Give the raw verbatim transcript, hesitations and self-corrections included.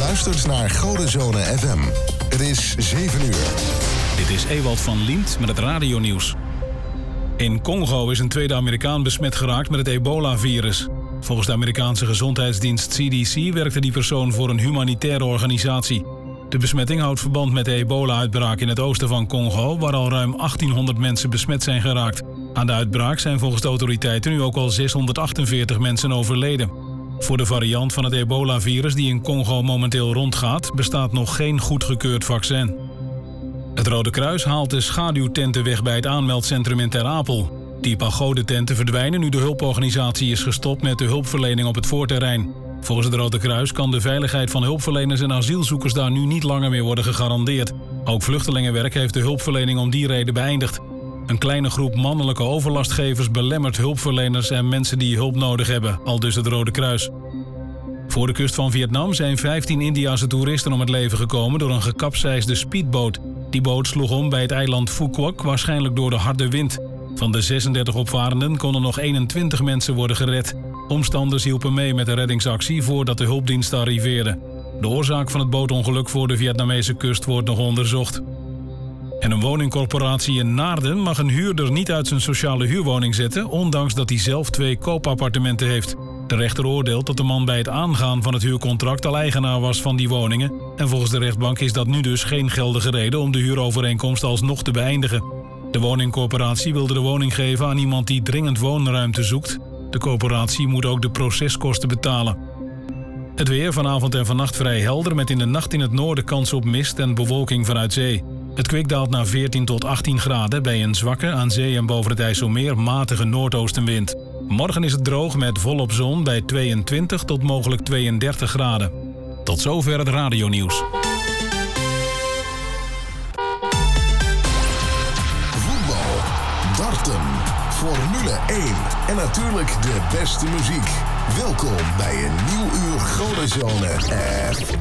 luistert naar Godenzone F M. Het is zeven uur. Dit is Ewald van Liemt met het radionieuws. In Congo is een tweede Amerikaan besmet geraakt met het ebola-virus. Volgens de Amerikaanse gezondheidsdienst C D C werkte die persoon voor een humanitaire organisatie. De besmetting houdt verband met de ebola-uitbraak in het oosten van Congo, waar al ruim achttienhonderd mensen besmet zijn geraakt. Aan de uitbraak zijn volgens de autoriteiten nu ook al zeshonderdachtenveertig mensen overleden. Voor de variant van het ebola-virus die in Congo momenteel rondgaat, bestaat nog geen goedgekeurd vaccin. Het Rode Kruis haalt de schaduwtenten weg bij het aanmeldcentrum in Ter Apel. Die pagodententen verdwijnen nu de hulporganisatie is gestopt met de hulpverlening op het voorterrein. Volgens het Rode Kruis kan de veiligheid van hulpverleners en asielzoekers daar nu niet langer meer worden gegarandeerd. Ook vluchtelingenwerk heeft de hulpverlening om die reden beëindigd. Een kleine groep mannelijke overlastgevers belemmert hulpverleners en mensen die hulp nodig hebben, aldus het Rode Kruis. Voor de kust van Vietnam zijn vijftien Indiase toeristen om het leven gekomen door een gekapseisde speedboot. Die boot sloeg om bij het eiland Phu Quoc, waarschijnlijk door de harde wind. Van de zesendertig opvarenden konden nog eenentwintig mensen worden gered. Omstanders hielpen mee met de reddingsactie voordat de hulpdiensten arriveerden. De oorzaak van het bootongeluk voor de Vietnamese kust wordt nog onderzocht. En een woningcorporatie in Naarden mag een huurder niet uit zijn sociale huurwoning zetten, ondanks dat hij zelf twee koopappartementen heeft. De rechter oordeelt dat de man bij het aangaan van het huurcontract al eigenaar was van die woningen. En volgens de rechtbank is dat nu dus geen geldige reden om de huurovereenkomst alsnog te beëindigen. De woningcorporatie wilde de woning geven aan iemand die dringend woonruimte zoekt. De corporatie moet ook de proceskosten betalen. Het weer vanavond en vannacht vrij helder, met in de nacht in het noorden kans op mist en bewolking vanuit zee. Het kwik daalt naar veertien tot achttien graden bij een zwakke, aan zee en boven het IJsselmeer matige noordoostenwind. Morgen is het droog met volop zon bij tweeëntwintig tot mogelijk tweeëndertig graden. Tot zover het radionieuws. Voetbal, darten, Formule één en natuurlijk de beste muziek. Welkom bij een nieuw uur Godenzone F M.